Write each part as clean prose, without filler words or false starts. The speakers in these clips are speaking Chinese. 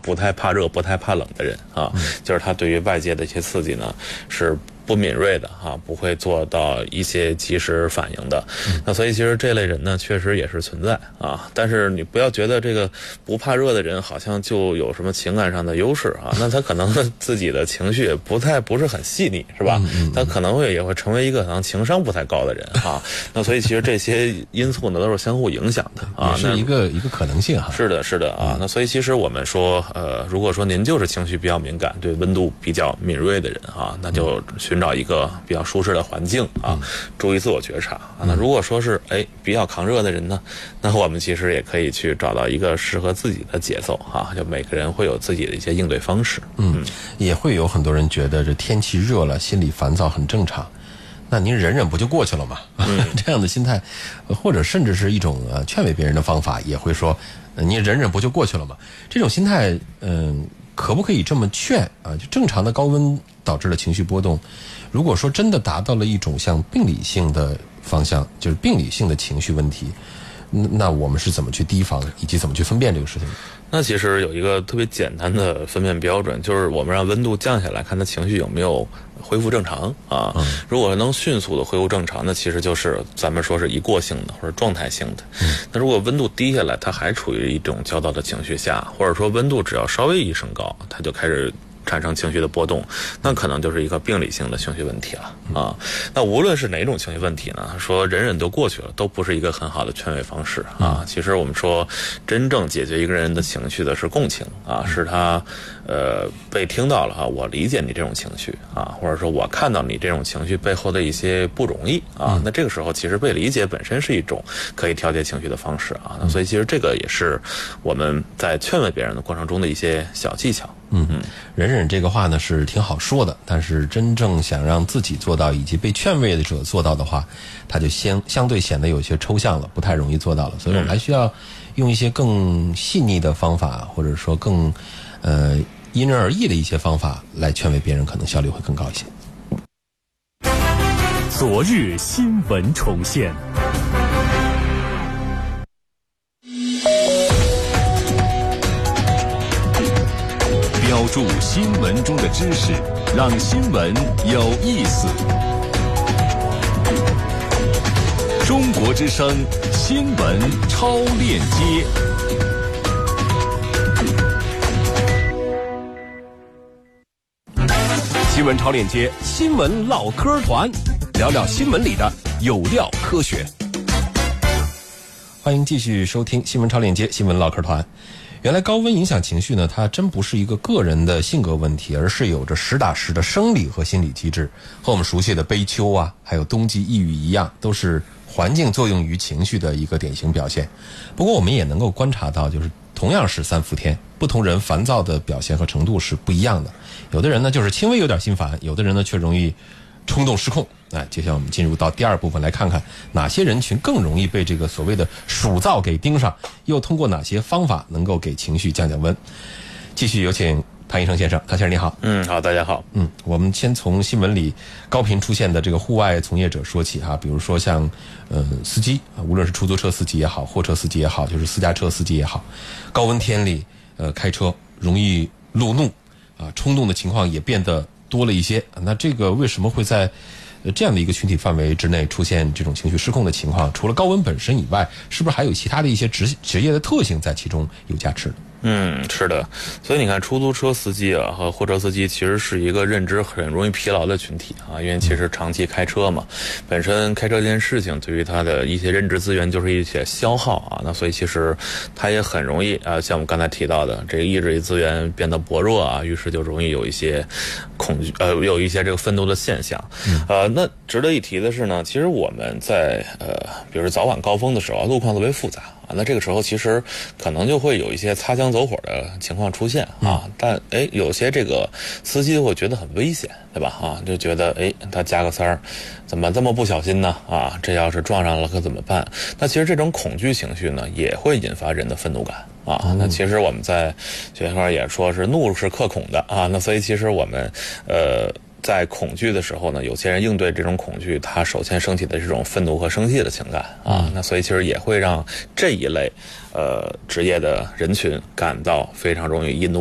不太怕热、不太怕冷的人啊，就是他对于外界的一些刺激呢是不敏锐的不会做到一些及时反应的。那所以其实这类人呢，确实也是存在但是你不要觉得这个不怕热的人好像就有什么情感上的优势那他可能自己的情绪不是很细腻，是吧？他可能也会成为一个可能情商不太高的人那所以其实这些因素呢都是相互影响的也是一个可能性是的，是的那所以其实我们说如果说您就是情绪比较敏感，对温度比较敏锐的人那就寻找一个比较舒适的环境注意自我觉察那如果说是比较抗热的人呢，那我们其实也可以去找到一个适合自己的节奏就每个人会有自己的一些应对方式。 也会有很多人觉得这天气热了，心里烦躁很正常。那您忍忍不就过去了吗？这样的心态，或者甚至是一种劝慰别人的方法，也会说你忍忍不就过去了吗？这种心态，可不可以这么劝就正常的高温导致的情绪波动，如果说真的达到了一种像病理性的方向，就是病理性的情绪问题，那我们是怎么去提防，以及怎么去分辨这个事情？ 那其实有一个特别简单的分辨标准，就是我们让温度降下来，看他情绪有没有恢复正常如果能迅速的恢复正常，那其实就是咱们说是一过性的或者状态性的。那如果温度低下来，他还处于一种焦躁的情绪下，或者说温度只要稍微一升高，他就开始产生情绪的波动，那可能就是一个病理性的情绪问题了那无论是哪种情绪问题呢，说忍忍都过去了，都不是一个很好的劝慰方式其实我们说真正解决一个人的情绪的是共情是他被听到了我理解你这种情绪或者说我看到你这种情绪背后的一些不容易那这个时候其实被理解本身是一种可以调节情绪的方式那所以其实这个也是我们在劝慰别人的过程中的一些小技巧。 忍忍这个话呢是挺好说的，但是真正想让自己做到以及被劝慰者做到的话，它就相对显得有些抽象了，不太容易做到了。所以我们还需要用一些更细腻的方法，或者说更因人而异的一些方法来劝慰别人，可能效率会更高一些。 昨日新闻重现，标注新闻中的知识，让新闻有意思。中国之声新闻超链接。新闻超链接，新闻唠嗑团，聊聊新闻里的有料科学。 欢迎继续收听新闻超链接，新闻唠嗑团。原来高温影响情绪呢，它真不是一个个人的性格问题，而是有着实打实的生理和心理机制，和我们熟悉的悲秋还有冬季抑郁一样，都是环境作用于情绪的一个典型表现。不过我们也能够观察到，就是同样是3伏天，不同人烦躁的表现和程度是不一样的。有的人呢就是轻微有点心烦，有的人呢却容易冲动失控。接下来我们进入到第2部分，来看看哪些人群更容易被这个所谓的暑燥给盯上，又通过哪些方法能够给情绪降降温。继续有请谭医生先生。谭先生你好。 好，大家好。 我们先从新闻里高频出现的这个户外从业者说起比如说像司机无论是出租车司机也好，货车司机也好，就是私家车司机也好，高温天里开车容易路怒冲动的情况也变得多了一些。那这个为什么会在这样的一个群体范围之内出现这种情绪失控的情况？除了高温本身以外，是不是还有其他的一些职业的特性在其中有加持？ 是的，所以你看出租车司机和货车司机其实是一个认知很容易疲劳的群体因为其实长期开车嘛，本身开车这件事情对于他的一些认知资源就是一些消耗那所以其实他也很容易像我们刚才提到的这个意志力资源变得薄弱于是就容易有一些恐惧有一些这个愤怒的现象。那值得一提的是呢，其实我们在比如早晚高峰的时候路况特别复杂那这个时候其实可能就会有一些擦枪走火的情况出现但有些这个司机会觉得很危险，对吧就觉得他加个塞儿怎么这么不小心呢这要是撞上了可怎么办？那其实这种恐惧情绪呢也会引发人的愤怒感那其实我们在学校也说是怒是克恐的那所以其实我们在恐惧的时候呢，有些人应对这种恐惧，他首先升起的这种愤怒和生气的情感那所以其实也会让这一类职业的人群感到非常容易易怒。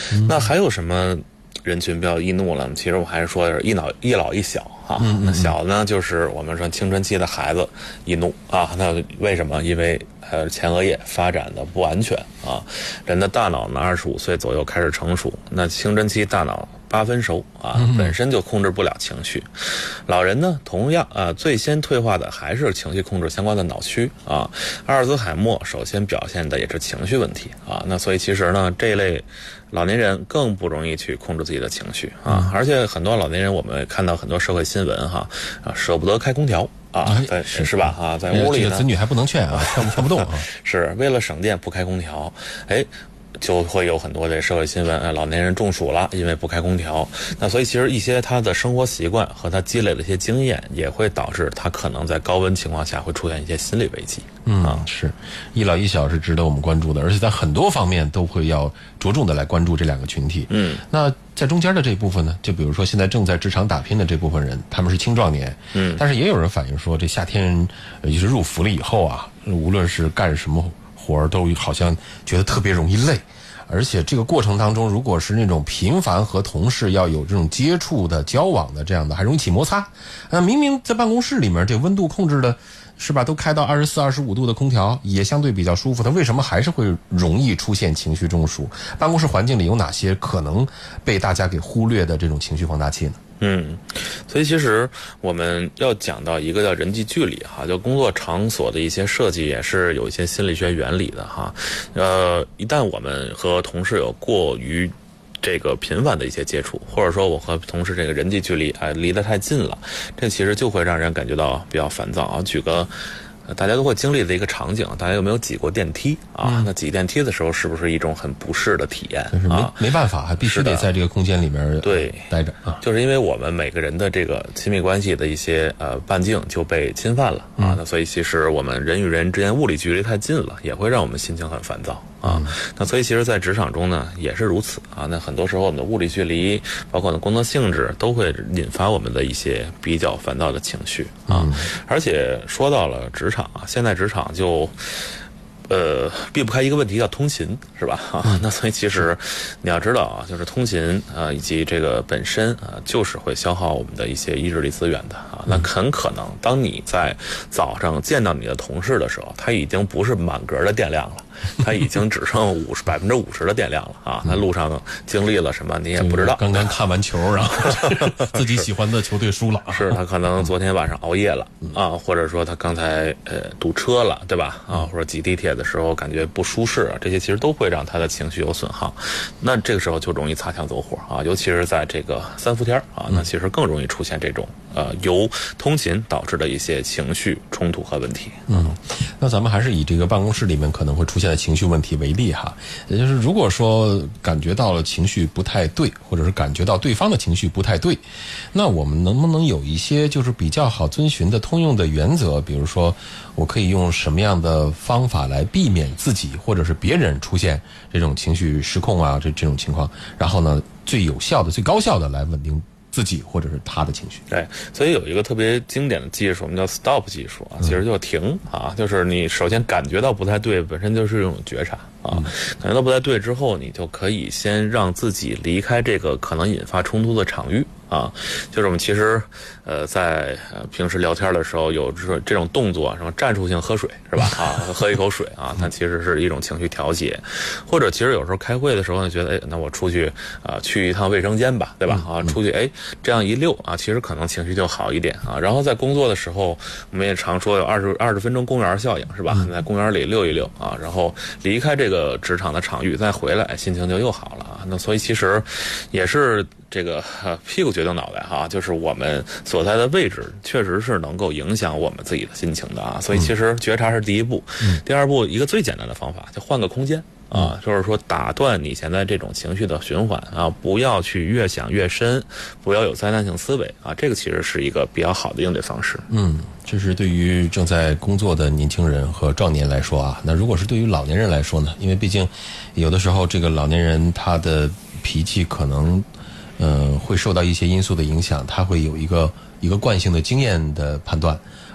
那还有什么人群比较易怒了？其实我还是说是一老一小啊。那小呢，就是我们说青春期的孩子易怒啊。那为什么？因为前额叶发展的不完全啊。人的大脑呢，25岁左右开始成熟，那青春期大脑8分熟啊，本身就控制不了情绪。老人呢，同样啊，最先退化的还是情绪控制相关的脑区啊。阿尔兹海默首先表现的也是情绪问题啊。那所以其实呢，这一类老年人更不容易去控制自己的情绪啊。而且很多老年人，我们看到很多社会新闻哈啊，舍不得开空调。啊，是吧？啊，在屋里呢， 这个子女还不能劝啊，劝不动啊。 是为了省电不开空调，就会有很多的社会新闻，老年人中暑了，因为不开空调。那所以其实一些他的生活习惯和他积累的一些经验，也会导致他可能在高温情况下会出现一些心理危机。 是一老一小是值得我们关注的，而且在很多方面都会要着重的来关注这两个群体。那在中间的这一部分呢，就比如说现在正在职场打拼的这部分人，他们是青壮年。但是也有人反映说，这夏天就是入伏了以后啊，无论是干什么活儿，都好像觉得特别容易累。而且这个过程当中，如果是那种频繁和同事要有这种接触的交往的这样的，还容易起摩擦。明明在办公室里面这温度控制的是吧，都开到24、25度的空调也相对比较舒服，它为什么还是会容易出现情绪中暑？办公室环境里有哪些可能被大家给忽略的这种情绪放大器呢？ 所以其实我们要讲到一个叫人际距离哈，就工作场所的一些设计也是有一些心理学原理的哈。一旦我们和同事有过于这个频繁的一些接触，或者说我和同事这个人际距离离得太近了，这其实就会让人感觉到比较烦躁啊。举个大家都会经历的一个场景，大家有没有挤过电梯啊？那挤电梯的时候是不是一种很不适的体验啊？ 没办法，还必须得在这个空间里面对待着啊。 就是因为我们每个人的这个亲密关系的一些半径就被侵犯了啊，那所以其实我们人与人之间物理距离太近了，也会让我们心情很烦躁啊。那所以其实在职场中呢也是如此啊。那很多时候我们的物理距离，包括我们的工作性质，都会引发我们的一些比较烦躁的情绪啊。而且说到了职场啊，现在职场就避不开一个问题，叫通勤，是吧？那所以其实你要知道啊，就是通勤以及这个本身就是会消耗我们的一些意志力资源的啊。那很可能当你在早上见到你的同事的时候，他已经不是满格的电量了。他已经只剩50%的电量了啊！他路上经历了什么你也不知道。 刚刚看完球，然后自己喜欢的球队输了， 是他可能昨天晚上熬夜了啊，或者说他刚才堵车了，对吧？啊，或者挤地铁的时候感觉不舒适，这些其实都会让他的情绪有损耗。那这个时候就容易擦枪走火啊，尤其是在这个3伏天啊，那其实更容易出现这种由通勤导致的一些情绪冲突和问题。 那咱们还是以这个办公室里面可能会出现的情绪问题为例哈，也就是如果说感觉到了情绪不太对，或者是感觉到对方的情绪不太对，那我们能不能有一些就是比较好遵循的通用的原则？比如说，我可以用什么样的方法来避免自己或者是别人出现这种情绪失控啊这种情况，然后呢，最有效的、最高效的来稳定自己或者是他的情绪。 对，所以有一个特别经典的技术，我们叫 stop 技术啊，其实就停啊，就是你首先感觉到不太对，本身就是一种觉察啊，感觉到不太对之后，你就可以先让自己离开这个可能引发冲突的场域啊。就是我们其实在平时聊天的时候有这种动作，什么战术性喝水是吧？啊，喝一口水啊，它其实是一种情绪调节。或者其实有时候开会的时候呢，觉得那我出去去一趟卫生间吧，对吧？啊，出去这样一溜啊，其实可能情绪就好一点啊。然后在工作的时候，我们也常说有20分钟公园效应是吧？在公园里溜一溜啊，然后离开这个职场的场域，再回来心情就又好了啊。那所以其实也是这个屁股决定脑袋哈，就是我们所在的位置确实是能够影响我们自己的心情的啊。所以其实觉察是第一步，第二步一个最简单的方法就换个空间啊，就是说打断你现在这种情绪的循环啊，不要去越想越深，不要有灾难性思维啊，这个其实是一个比较好的应对方式。 这是对于正在工作的年轻人和壮年来说啊，那如果是对于老年人来说呢？因为毕竟有的时候这个老年人他的脾气可能会受到一些因素的影响，他会有一个惯性的经验的判断，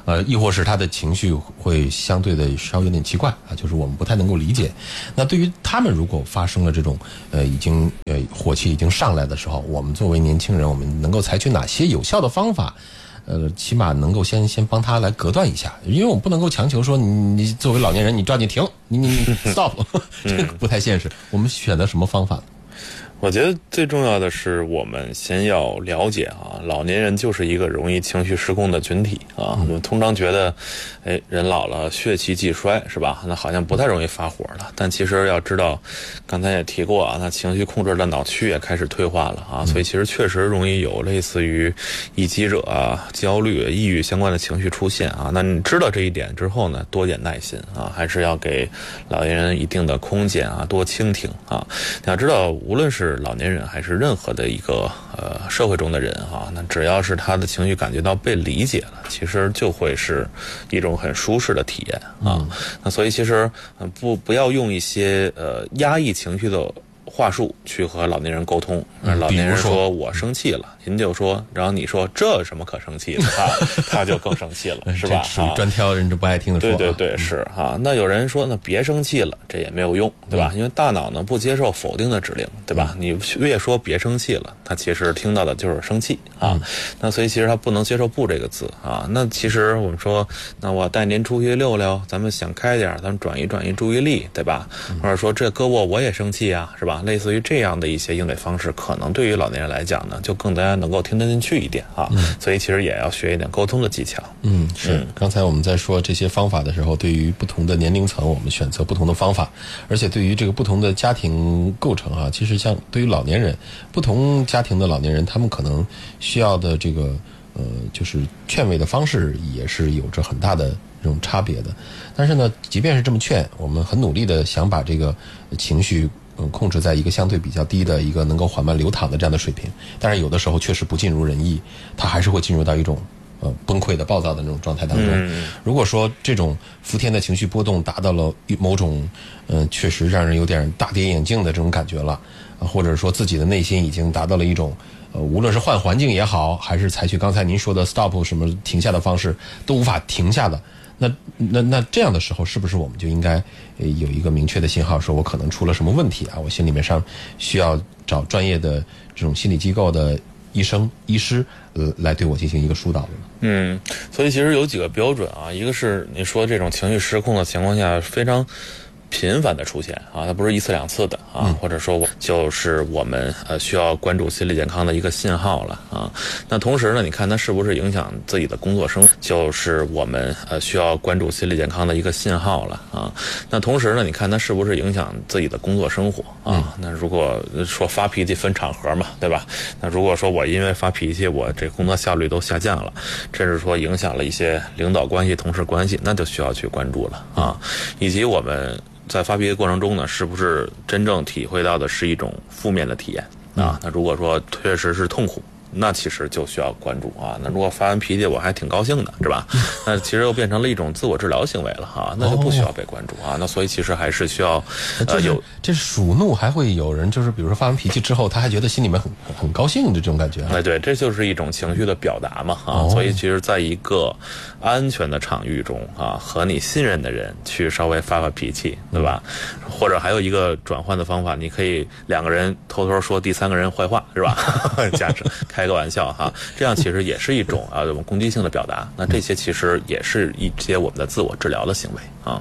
亦或是他的情绪会相对的稍微有点奇怪啊，就是我们不太能够理解。那对于他们如果发生了这种已经火气已经上来的时候，我们作为年轻人，我们能够采取哪些有效的方法？起码能够先帮他来隔断一下，因为我们不能够强求说你作为老年人，你抓紧停，你 stop， 这个不太现实。我们选择什么方法呢？ 我觉得最重要的是，我们先要了解啊，老年人就是一个容易情绪失控的群体啊。我们通常觉得，人老了血气既衰是吧？那好像不太容易发火了。但其实要知道，刚才也提过啊，那情绪控制的脑区也开始退化了啊，所以其实确实容易有类似于易激惹啊、焦虑、抑郁相关的情绪出现啊。那你知道这一点之后呢，多点耐心啊，还是要给老年人一定的空间啊，多倾听啊。你要知道，无论是老年人还是任何的一个社会中的人哈，那只要是他的情绪感觉到被理解了，其实就会是一种很舒适的体验啊。那所以其实不要用一些压抑情绪的话术去和老年人沟通。老年人说我生气了，您就说，然后你说这有什么可生气的？他就更生气了，是吧？ 属于专挑人家不爱听的说。 对，是哈。那有人说，那别生气了，这也没有用，对吧？因为大脑呢不接受否定的指令，对吧？你越说别生气了，他其实听到的就是生气啊。那所以其实他不能接受不这个字啊。那其实我们说，那我带您出去溜溜，咱们想开点，咱们转移注意力，对吧？或者说这胳膊我也生气啊，是吧？类似于这样的一些应对方式，可能对于老年人来讲呢，就更加能够听得进去一点啊。所以其实也要学一点沟通的技巧。 是。刚才我们在说这些方法的时候，对于不同的年龄层，我们选择不同的方法，而且对于这个不同的家庭构成啊，其实像对于老年人，不同家庭的老年人，他们可能需要的这个就是劝慰的方式也是有着很大的这种差别的。但是呢，即便是这么劝，我们很努力的想把这个情绪控制在一个相对比较低的一个能够缓慢流淌的这样的水平，但是有的时候确实不尽如人意，它还是会进入到一种崩溃的暴躁的那种状态当中。如果说这种伏天的情绪波动达到了某种确实让人有点大跌眼镜的这种感觉了，或者说自己的内心已经达到了一种无论是换环境也好，还是采取刚才您说的 stop 什么停下的方式都无法停下的，那这样的时候，是不是我们就应该有一个明确的信号，说我可能出了什么问题啊？我心里面上需要找专业的这种心理机构的医生、医师来对我进行一个疏导的。 所以其实有几个标准啊，一个是你说这种情绪失控的情况下非常频繁的出现啊，它不是一次两次的啊，或者说就是我们需要关注心理健康的一个信号了啊。那同时呢，你看它是不是影响自己的工作生活，就是我们需要关注心理健康的一个信号了啊。那同时呢，你看它是不是影响自己的工作生活啊？那如果说发脾气分场合嘛，对吧？那如果说我因为发脾气，我这工作效率都下降了，甚至说影响了一些领导关系、同事关系，那就需要去关注了啊。以及我们在发脾气过程中呢，是不是真正体会到的是一种负面的体验啊？那如果说确实是痛苦，那其实就需要关注啊。那如果发完脾气我还挺高兴的，是吧？那其实又变成了一种自我治疗行为了哈，那就不需要被关注啊。那所以其实还是需要这属怒还会有人就是比如说发完脾气之后，他还觉得心里面很高兴的这种感觉。 对，这就是一种情绪的表达嘛啊。所以其实在一个安全的场域中啊，和你信任的人去稍微发脾气，对吧？或者还有一个转换的方法，你可以两个人偷偷说第三个人坏话，是吧？假设开个玩笑哈，这样其实也是一种攻击性的表达。那这些其实也是一些我们的自我治疗的行为啊。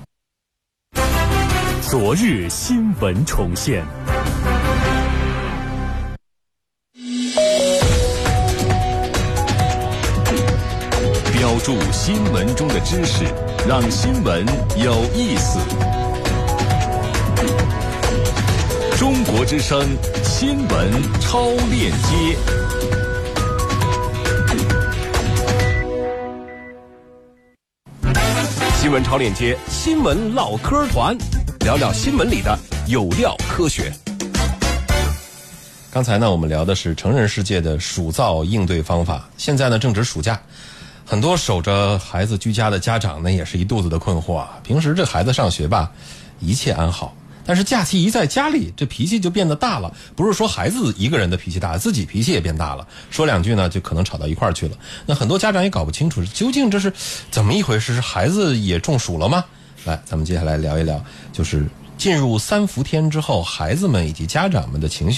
昨日新闻重现，标注新闻中的知识，让新闻有意思。中国之声新闻超链接。新闻超链接，新闻唠嗑团，聊聊新闻里的有料科学。 刚才呢，我们聊的是成人世界的暑噪应对方法。现在呢，正值暑假，很多守着孩子居家的家长呢，也是一肚子的困惑啊。平时这孩子上学吧，一切安好。 但是假期一在家里，这脾气就变得大了。不是说孩子一个人的脾气大，自己脾气也变大了，说两句呢就可能吵到一块儿去了。那很多家长也搞不清楚究竟这是怎么一回事，是孩子也中暑了吗？来，咱们接下来聊一聊，就是进入3伏天之后，孩子们以及家长们的情绪